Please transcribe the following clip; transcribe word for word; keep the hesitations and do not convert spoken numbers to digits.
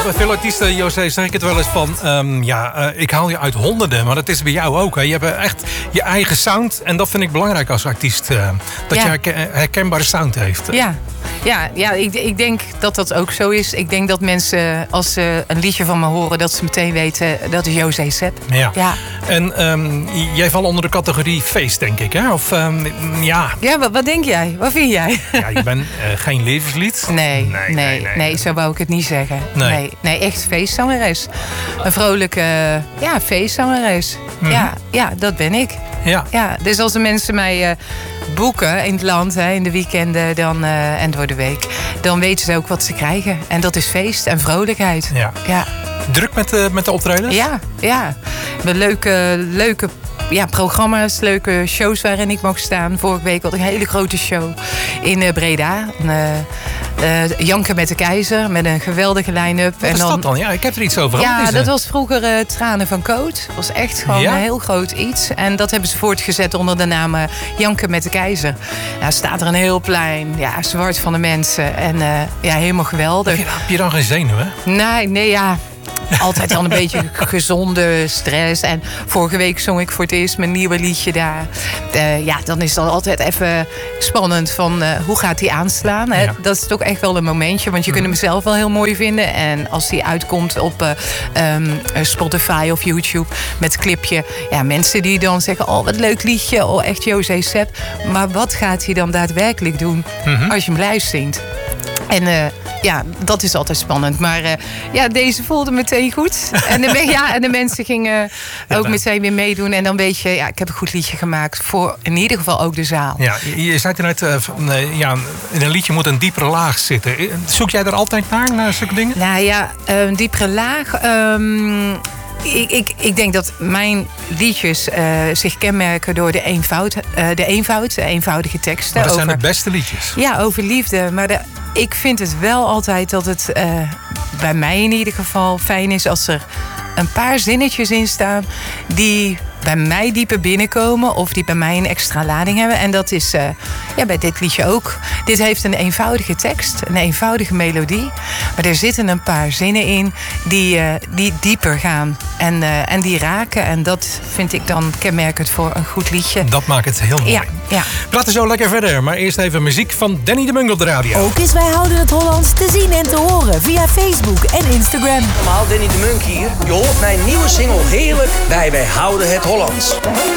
veel artiesten, José, zeg ik het wel eens van... Um, ja, uh, ik haal je uit honderden, maar dat is bij jou ook. Hè. Je hebt echt je eigen sound. En dat vind ik belangrijk als artiest. Uh, dat ja. je herken, herkenbare sound heeft. Ja, ja, ja ik, ik denk dat dat ook zo is. Ik denk dat mensen, als ze een liedje van me horen... dat ze meteen weten, dat is José Sepp. Ja. ja. En um, jij valt onder de categorie feest, denk ik, hè? Of, um, ja... Ja, wat, wat denk jij? Wat vind jij? Ja, je bent uh, geen levenslied. Nee, nee, nee, nee, nee. nee, zo wou ik het niet zeggen. Nee, nee, nee echt feestzangeres. Een vrolijke, ja, feestzangeres. Mm-hmm. Ja, ja, dat ben ik. Ja. Ja, dus als de mensen mij uh, boeken in het land, hè, in de weekenden dan, uh, en door de week... dan weten ze ook wat ze krijgen. En dat is feest en vrolijkheid. Ja. Ja. Druk met de, met de optredens? Ja, ja. Met leuke, leuke ja, programma's, leuke shows waarin ik mag staan. Vorige week had ik een hele grote show in uh, Breda. Uh, uh, Janken met de Keizer, met een geweldige line-up. Wat en is dan, dat dan? Ja, ik heb er iets over. Ja, dat was vroeger uh, Tranen van Coot. Dat was echt gewoon ja? een heel groot iets. En dat hebben ze voortgezet onder de naam uh, Janken met de Keizer. Nou, staat er een heel plein, ja, zwart van de mensen. En uh, ja, helemaal geweldig. Heb je, heb je dan geen zenuwen? Nee, nee, ja... Altijd al een beetje gezonde stress. En vorige week zong ik voor het eerst mijn nieuwe liedje daar. Uh, ja, dan is dat altijd even spannend van uh, hoe gaat die aanslaan. Hè? Ja. Dat is toch echt wel een momentje. Want je mm. kunt hem zelf wel heel mooi vinden. En als die uitkomt op uh, um, Spotify of YouTube met clipje. Ja, mensen die dan zeggen, oh wat leuk liedje. Oh echt José Sepp. Maar wat gaat hij dan daadwerkelijk doen mm-hmm. als je hem live zingt? En uh, ja, dat is altijd spannend. Maar uh, ja, deze voelde meteen goed. En de, ja, en de mensen gingen ja, ook meteen weer meedoen. En dan weet je, ja, ik heb een goed liedje gemaakt. Voor in ieder geval ook de zaal. Ja, je, je zei net, uh, uh, ja, in een liedje moet een diepere laag zitten. Zoek jij er altijd naar, naar zulke dingen? Nou ja, een diepere laag... Um, Ik, ik, ik denk dat mijn liedjes uh, zich kenmerken door de eenvoud, uh, de eenvoud, de eenvoudige teksten. Maar dat over, zijn de beste liedjes. Ja, over liefde. Maar de, ik vind het wel altijd dat het uh, bij mij in ieder geval fijn is als er een paar zinnetjes in staan die bij mij dieper binnenkomen of die bij mij een extra lading hebben. En dat is uh, ja, bij dit liedje ook. Dit heeft een eenvoudige tekst, een eenvoudige melodie. Maar er zitten een paar zinnen in die, uh, die dieper gaan en, uh, en die raken. En dat vind ik dan kenmerkend voor een goed liedje. Dat maakt het heel mooi. Ja, ja. We praten zo lekker verder, maar eerst even muziek van Danny de Munk op de radio. Ook is Wij Houden het Hollands te zien en te horen via Facebook en Instagram. Normaal Danny de Munk hier. Je hoort mijn nieuwe single heerlijk bij Wij Houden het Hollands.